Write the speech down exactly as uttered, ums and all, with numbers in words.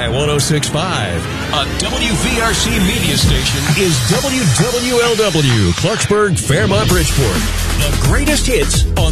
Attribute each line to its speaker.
Speaker 1: Y one oh six point five. A W V R C media station is W W L W, Clarksburg, Fairmont, Bridgeport. The greatest hits on